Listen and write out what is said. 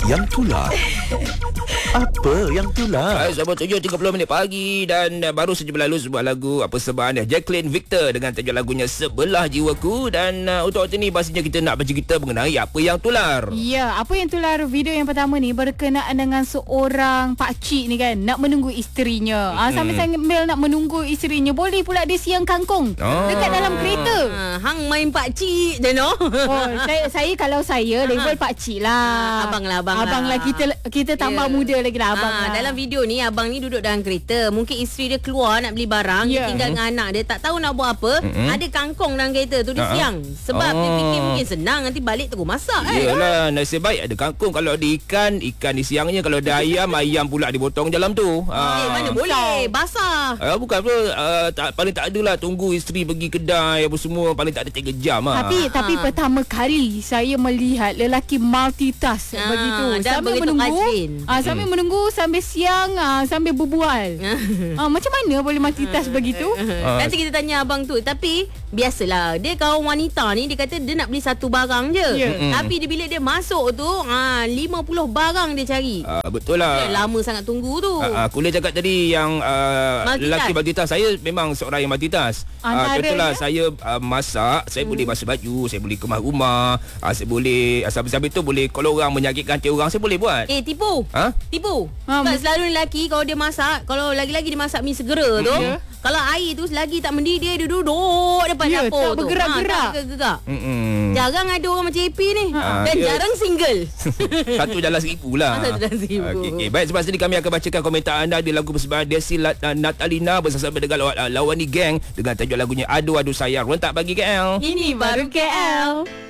Yang tular. Apa yang tular? Hai, sahabat 7.30 minit pagi dan baru saja berlalu sebuah lagu persembahan Jacqueline Victor dengan tajuk lagunya Sebelah Jiwaku. Dan untuk waktu ni pastinya kita nak bercerita mengenai apa yang tular. Ya, apa yang tular video yang pertama ni berkenaan dengan seorang pakcik ni kan, nak menunggu isterinya. Sambil nak menunggu isterinya, boleh pula dia siang kangkung dekat dalam kereta. Hang main pakcik je no. Oh, saya kalau saya label pakcik lah. Abang lah. Kita tambah muda lagi lah abang lah. Dalam video ni abang ni duduk dalam kereta. Mungkin isteri dia keluar nak beli barang, dia tinggal dengan anak dia, tak tahu nak buat apa. Ada kangkung dalam kereta tu, dia siang. Sebab dia fikir mungkin senang, nanti balik terus masak. Yelah, nasib baik ada kangkung. Kalau ada ikan disiangnya. Kalau ada ayam pula dipotong dalam tu. Mana boleh, basah. Bukan apa, paling tak adalah tunggu isteri pergi kedai apa semua, paling tak ada 3 jam lah. Tapi pertama kali saya melihat lelaki multitask begitu. Sambil menunggu, sambil siang, sambil berbual. Macam mana boleh multitask begitu? Nanti kita tanya abang tu. Tapi biasalah, dia kawan wanita ni, dia kata dia nak beli satu barang je. Tapi di bilik dia masuk tu 50 barang dia cari. Betul lah. Dia lama sangat tunggu tu. Kuliah cakap tadi yang lelaki multitask. Saya memang seorang yang multitask. Contohlah saya masak, saya boleh basuh baju, saya boleh kemas rumah, saya boleh sambil tu boleh, kalau orang menyakitkan hati orang, saya boleh buat. Tipu. Tipu. Sebab selalu lelaki kalau dia masak, kalau lagi-lagi dia masak mi segera tu, kalau air tu lagi tak mendidih, dia duduk depan dapur tu. Bergerak-gerak. Jarang ada orang macam AP ni. Dan jarang single. Satu dalam 1,000 lah. Satu dalam 1,000. Okay. Baik, sebab ini kami akan bacakan komentar anda di lagu persembahan Desi Natalina bersama dengan Lawani Gang dengan tajuk lagunya Adu Adu Sayang. Rentak bagi KL. Ini baru KL.